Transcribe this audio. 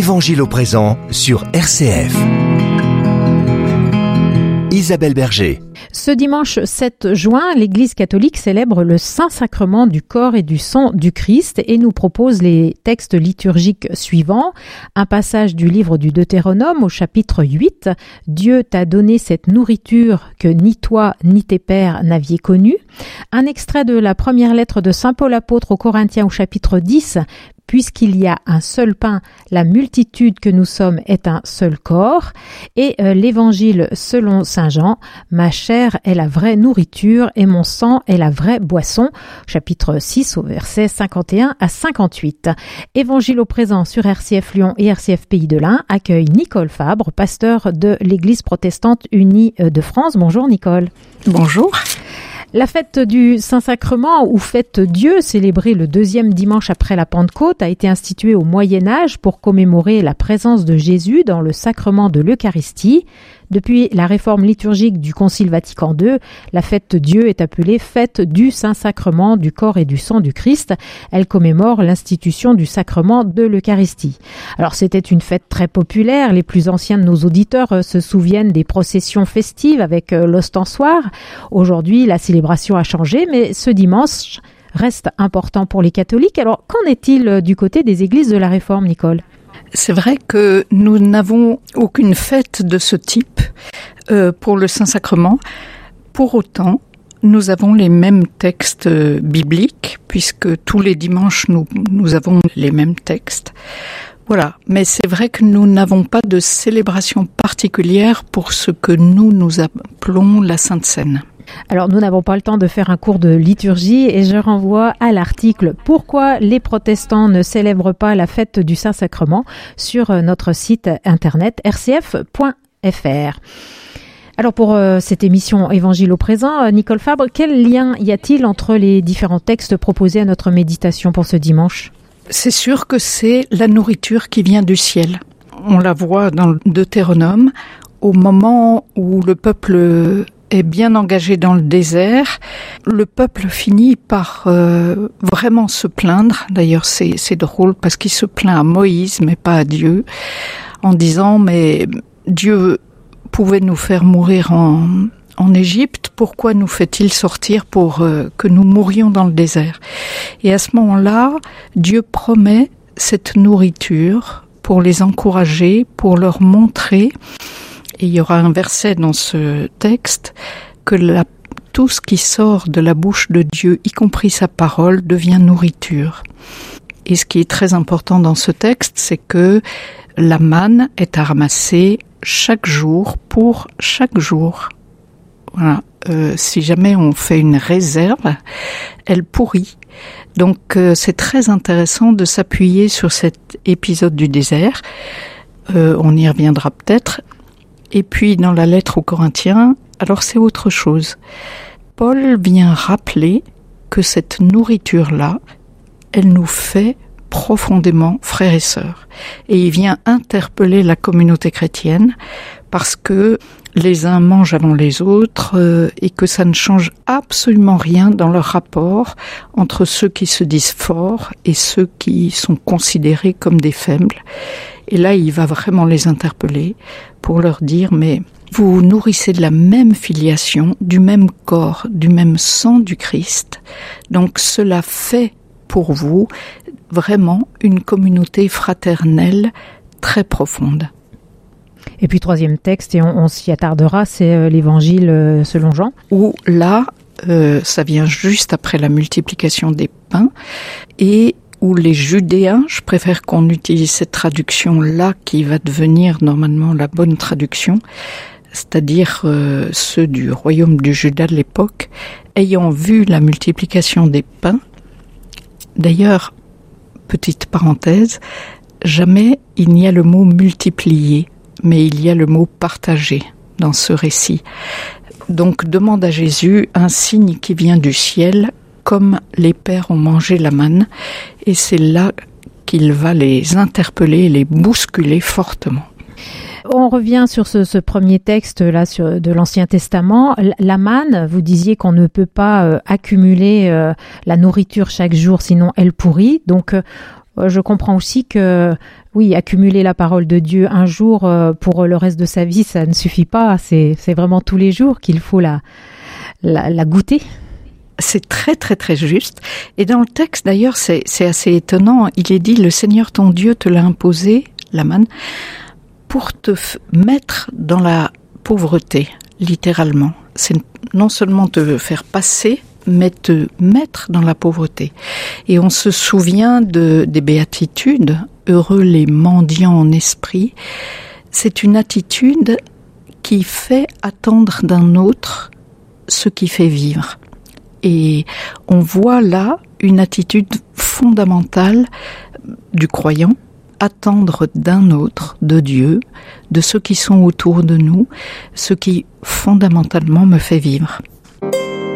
Évangile au présent sur RCF. Isabelle Berger. Ce dimanche 7 juin, l'Église catholique célèbre le Saint-Sacrement du corps et du sang du Christ et nous propose les textes liturgiques suivants. Un passage du livre du Deutéronome au chapitre 8. « Dieu t'a donné cette nourriture que ni toi ni tes pères n'aviez connue ». Un extrait de la première lettre de Saint Paul apôtre aux Corinthiens au chapitre 10. Puisqu'il y a un seul pain, la multitude que nous sommes est un seul corps. Et l'évangile selon saint Jean, ma chair est la vraie nourriture et mon sang est la vraie boisson. Chapitre 6 au verset 51 à 58. Évangile au présent sur RCF Lyon et RCF Pays de l'Ain accueille Nicole Fabre, pasteur de l'Église protestante unie de France. Bonjour Nicole. Bonjour. La fête du Saint-Sacrement, ou fête Dieu, célébrée le deuxième dimanche après la Pentecôte, a été instituée au Moyen-Âge pour commémorer la présence de Jésus dans le sacrement de l'Eucharistie. Depuis la réforme liturgique du Concile Vatican II, la fête Dieu est appelée fête du Saint-Sacrement du corps et du sang du Christ. Elle commémore l'institution du sacrement de l'Eucharistie. Alors c'était une fête très populaire. Les plus anciens de nos auditeurs se souviennent des processions festives avec l'ostensoir. Aujourd'hui, la célébration a changé, mais ce dimanche reste important pour les catholiques. Alors qu'en est-il du côté des églises de la Réforme, Nicole ? C'est vrai que nous n'avons aucune fête de ce type pour le Saint-Sacrement. Pour autant, nous avons les mêmes textes bibliques, puisque tous les dimanches, nous avons les mêmes textes. Voilà, mais c'est vrai que nous n'avons pas de célébration particulière pour ce que nous appelons la Sainte Seine. Alors, nous n'avons pas le temps de faire un cours de liturgie et je renvoie à l'article « Pourquoi les protestants ne célèbrent pas la fête du Saint-Sacrement » sur notre site internet rcf.fr. Alors, pour cette émission Évangile au présent, Nicole Fabre, quel lien y a-t-il entre les différents textes proposés à notre méditation pour ce dimanche ? C'est sûr que c'est la nourriture qui vient du ciel. On la voit dans le Deutéronome, au moment où le peuple est bien engagé dans le désert, le peuple finit par vraiment se plaindre. D'ailleurs, c'est drôle parce qu'il se plaint à Moïse, mais pas à Dieu, en disant « Mais Dieu pouvait nous faire mourir en Égypte, pourquoi nous fait-il sortir pour que nous mourions dans le désert ?» Et à ce moment-là, Dieu promet cette nourriture pour les encourager, pour leur montrer. Et il y aura un verset dans ce texte que tout ce qui sort de la bouche de Dieu, y compris sa parole, devient nourriture. Et ce qui est très important dans ce texte, c'est que la manne est à ramasser chaque jour pour chaque jour. Voilà. Si jamais on fait une réserve, elle pourrit. Donc c'est très intéressant de s'appuyer sur cet épisode du désert. On y reviendra peut-être. Et puis, dans la lettre aux Corinthiens, alors c'est autre chose. Paul vient rappeler que cette nourriture-là, elle nous fait profondément frères et sœurs. Et il vient interpeller la communauté chrétienne parce que les uns mangent avant les autres et que ça ne change absolument rien dans leur rapport entre ceux qui se disent forts et ceux qui sont considérés comme des faibles. Et là, il va vraiment les interpeller pour leur dire « Mais vous vous nourrissez de la même filiation, du même corps, du même sang du Christ. Donc cela fait pour vous vraiment une communauté fraternelle très profonde. » Et puis troisième texte, et on s'y attardera, c'est l'Évangile selon Jean. Où là, ça vient juste après la multiplication des pains et où les Judéens, je préfère qu'on utilise cette traduction-là qui va devenir normalement la bonne traduction, c'est-à-dire ceux du royaume du Juda de l'époque, ayant vu la multiplication des pains. D'ailleurs, petite parenthèse, jamais il n'y a le mot multiplier, mais il y a le mot partager dans ce récit. Donc demande à Jésus un signe qui vient du ciel, comme les pères ont mangé la manne, et c'est là qu'il va les interpeller, les bousculer fortement. On revient sur ce premier texte là de l'Ancien Testament. La manne, vous disiez qu'on ne peut pas accumuler la nourriture chaque jour, sinon elle pourrit. Donc Je comprends aussi que, oui, accumuler la parole de Dieu un jour pour le reste de sa vie, ça ne suffit pas. C'est vraiment tous les jours qu'il faut la goûter. C'est très très très juste. Et dans le texte d'ailleurs, c'est assez étonnant. Il est dit, le Seigneur ton Dieu te l'a imposé, la manne, pour te mettre dans la pauvreté, littéralement. C'est non seulement te faire passer, mais te mettre dans la pauvreté. Et on se souvient des béatitudes, heureux les mendiants en esprit. C'est une attitude qui fait attendre d'un autre ce qui fait vivre. Et on voit là une attitude fondamentale du croyant, attendre d'un autre, de Dieu, de ceux qui sont autour de nous, ce qui fondamentalement me fait vivre.